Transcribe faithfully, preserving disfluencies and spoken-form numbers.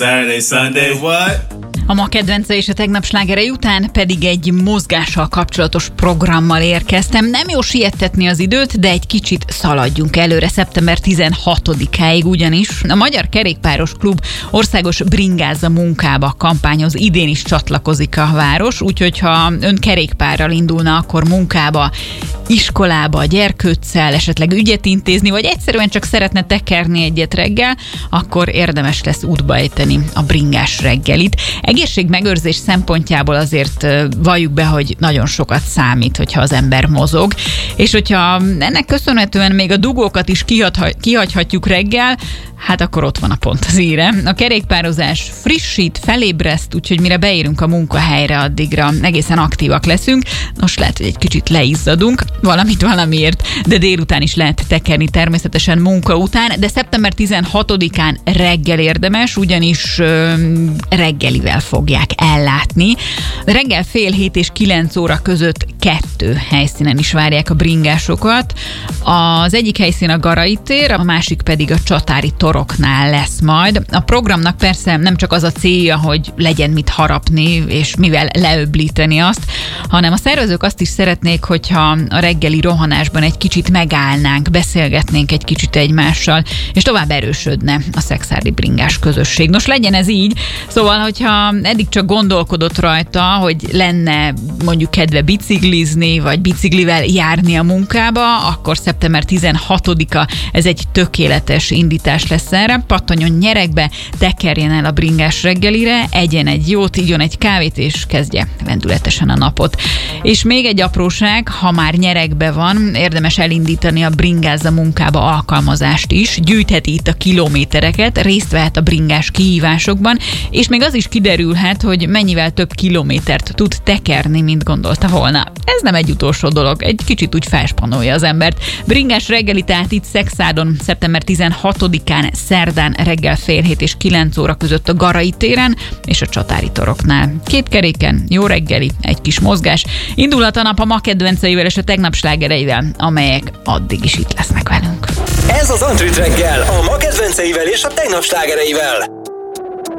Saturday, Sunday, what? A ma kedvence és a tegnap slágerei után pedig egy mozgással kapcsolatos programmal érkeztem. Nem jó siettetni az időt, de egy kicsit szaladjunk előre szeptember tizenhatodikáig, ugyanis a Magyar Kerékpáros Klub országos Bringázza munkába kampányhoz idén is csatlakozik a város, úgyhogy ha ön kerékpárral indulna, akkor munkába, iskolába, gyerkőccel, esetleg ügyet intézni, vagy egyszerűen csak szeretne tekerni egyet reggel, akkor érdemes lesz útba ejteni a bringás reggelit. Egészségmegőrzés szempontjából azért valljuk be, hogy nagyon sokat számít, hogyha az ember mozog, és hogyha ennek köszönhetően még a dugókat is kihagyhatjuk reggel, hát akkor ott van a pont az íre. A kerékpározás frissít, felébreszt, úgyhogy mire beérünk a munkahelyre, addigra egészen aktívak leszünk. Most lehet, hogy egy kicsit leizzadunk, valamit valamiért, de délután is lehet tekerni természetesen munka után, de szeptember tizenhatodikán reggel érdemes, ugyanis ö, reggelivel fogják ellátni. Reggel fél hét és kilenc óra között kettő helyszínen is várják a bringásokat. Az egyik helyszín a Garai tér, a másik pedig a Csatári toroknál lesz majd. A programnak persze nem csak az a célja, hogy legyen mit harapni, és mivel leöblíteni azt, hanem a szervezők azt is szeretnék, hogyha a reggeli rohanásban egy kicsit megállnánk, beszélgetnénk egy kicsit egymással, és tovább erősödne a szekszárdi bringás közösség. Nos, legyen ez így. Szóval, hogyha eddig csak gondolkodott rajta, hogy lenne mondjuk kedve biciklizni, vagy biciklivel járni a munkába, akkor szeptember tizenhatodika ez egy tökéletes indítás lesz erre. Pattanjon nyeregbe, tekerjen el a bringás reggelire, egyen egy jót, igyon egy kávét, és kezdje lendületesen a napot. És még egy apróság, ha már nyeregbe van, érdemes elindítani a Bringázza munkába alkalmazást is, gyűjtheti itt a kilométereket, részt vehet a bringás kihívásokban, és még az is kiderülhet, hogy mennyivel több kilométert tud tekerni, mint gondolta volna. Ez nem egy utolsó dolog, egy kicsit úgy felspanolja az embert. Bringás reggeli, tehát itt Szekszádon szeptember tizenhatodikán szerdán reggel fél hét és kilenc óra között a Garai téren és a Csatári toroknál. Két keréken, jó reggeli, egy kis mozgás. Indulhat a nap a ma kedvenceivel és a tegnap slágereivel, amelyek addig is itt lesznek velünk. Ez az Antrit reggel, a ma kedvenceivel és a tegnap slágereivel.